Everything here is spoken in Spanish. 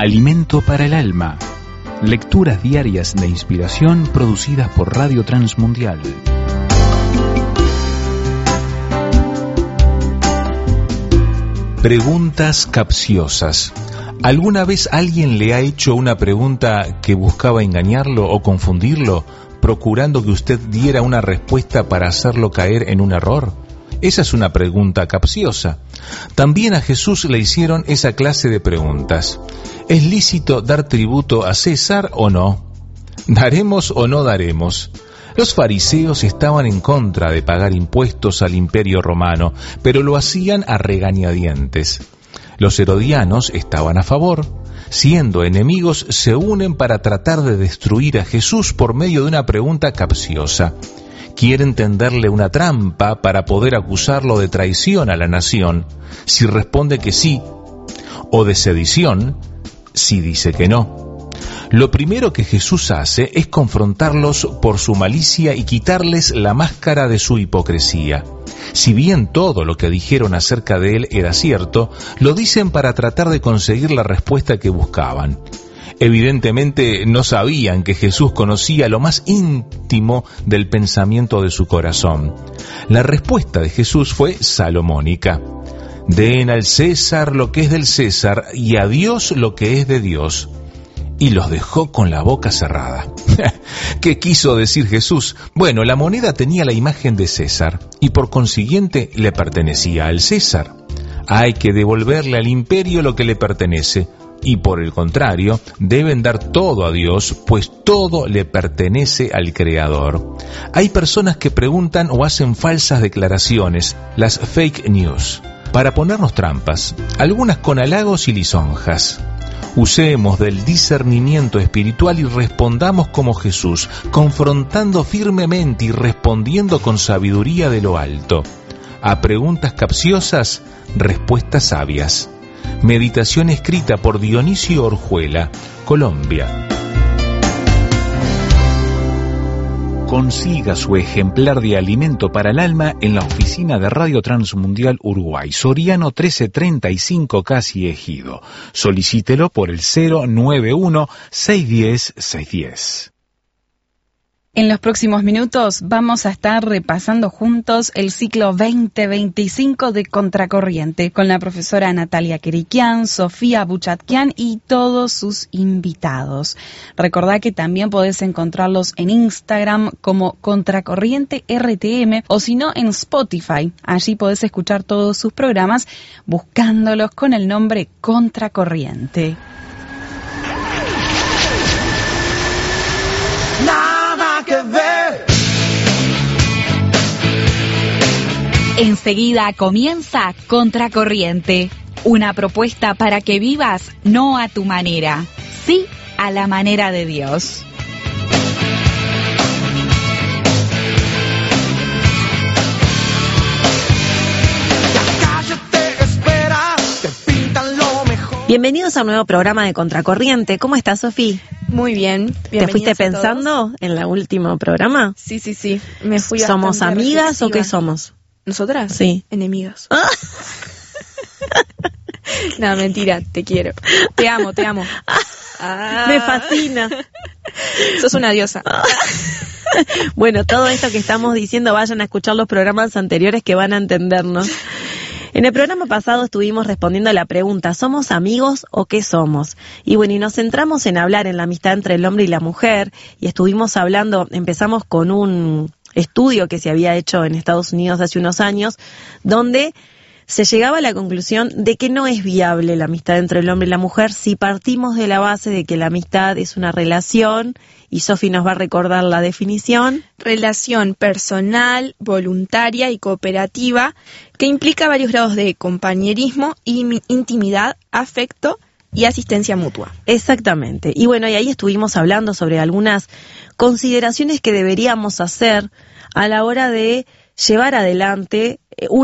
Alimento para el alma. Lecturas diarias de inspiración producidas por Radio Transmundial. Preguntas capciosas. ¿Alguna vez alguien le ha hecho una pregunta que buscaba engañarlo o confundirlo, procurando que usted diera una respuesta para hacerlo caer en un error? Esa es una pregunta capciosa. También a Jesús le hicieron esa clase de preguntas. ¿Es lícito dar tributo a César o no? ¿Daremos o no daremos? Los fariseos estaban en contra de pagar impuestos al Imperio Romano, pero lo hacían a regañadientes. Los herodianos estaban a favor. Siendo enemigos, se unen para tratar de destruir a Jesús por medio de una pregunta capciosa. Quieren tenderle una trampa para poder acusarlo de traición a la nación, si responde que sí, o de sedición, si dice que no. Lo primero que Jesús hace es confrontarlos por su malicia y quitarles la máscara de su hipocresía. Si bien todo lo que dijeron acerca de él era cierto, lo dicen para tratar de conseguir la respuesta que buscaban. Evidentemente no sabían que Jesús conocía lo más íntimo del pensamiento de su corazón. La respuesta de Jesús fue salomónica. Den al César lo que es del César y a Dios lo que es de Dios. Y los dejó con la boca cerrada. ¿Qué quiso decir Jesús? Bueno, la moneda tenía la imagen de César y por consiguiente le pertenecía al César. Hay que devolverle al imperio lo que le pertenece. Y por el contrario, deben dar todo a Dios, pues todo le pertenece al Creador. Hay personas que preguntan o hacen falsas declaraciones, las fake news, para ponernos trampas, algunas con halagos y lisonjas. Usemos del discernimiento espiritual y respondamos como Jesús, confrontando firmemente y respondiendo con sabiduría de lo alto. A preguntas capciosas, respuestas sabias. Meditación escrita por Dionisio Orjuela, Colombia. Consiga su ejemplar de Alimento para el Alma en la oficina de Radio Transmundial Uruguay, Soriano 1335, Casi Ejido. Solicítelo por el 091-610-610. En los próximos minutos vamos a estar repasando juntos el ciclo 2025 de Contracorriente con la profesora Natalia Kerikian, Sofía Buchatkian y todos sus invitados. Recordá que también podés encontrarlos en Instagram como Contracorriente RTM o si no en Spotify. Allí podés escuchar todos sus programas buscándolos con el nombre Contracorriente. Enseguida comienza Contracorriente, una propuesta para que vivas no a tu manera, sí a la manera de Dios. Bienvenidos a un nuevo programa de Contracorriente. ¿Cómo estás, Sofía? Muy bien. ¿Te fuiste pensando en el último programa? Sí. Me fui. ¿Somos amigas o qué somos? ¿Nosotras? Sí. Enemigas. No, mentira, te quiero. Te amo. Me fascina. Sos una diosa. Bueno, todo esto que estamos diciendo, vayan a escuchar los programas anteriores que van a entendernos. En el programa pasado estuvimos respondiendo a la pregunta, ¿somos amigos o qué somos? Y bueno, y nos centramos en hablar en la amistad entre el hombre y la mujer, y estuvimos hablando, empezamos con un estudio que se había hecho en Estados Unidos hace unos años, donde se llegaba a la conclusión de que no es viable la amistad entre el hombre y la mujer si partimos de la base de que la amistad es una relación, y Sofi nos va a recordar la definición. Relación personal, voluntaria y cooperativa que implica varios grados de compañerismo, intimidad, afecto y asistencia mutua. Exactamente. Y bueno, y ahí estuvimos hablando sobre algunas consideraciones que deberíamos hacer a la hora de llevar adelante